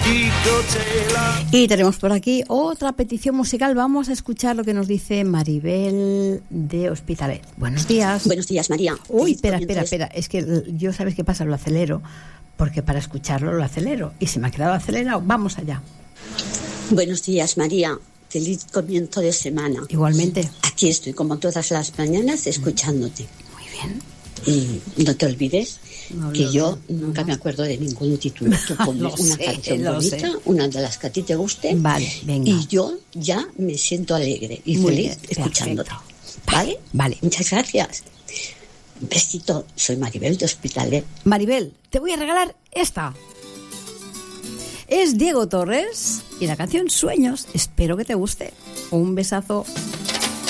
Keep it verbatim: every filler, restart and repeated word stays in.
Y tenemos por aquí otra petición musical. Vamos a escuchar lo que nos dice Maribel de Hospitalet. Buenos días. Buenos días, María. Uy, espera, espera, espera. Es que yo, ¿sabes qué pasa? Lo acelero, porque para escucharlo lo acelero. Y se me ha quedado acelerado. Vamos allá. Buenos días, María. Feliz comienzo de semana. Igualmente. Aquí estoy, como todas las mañanas, escuchándote. Muy bien. Y no te olvides no, que no, yo no, nunca no. me acuerdo de ningún título. Tú pones una sé, canción bonita, sé. una de las que a ti te guste. Vale, venga. Y yo ya me siento alegre y Muy feliz bien, escuchándote. ¿Vale? Vale. Muchas gracias. Un besito. Soy Maribel de Hospitalet. Maribel, te voy a regalar esta. Es Diego Torres y la canción Sueños. Espero que te guste. Un besazo.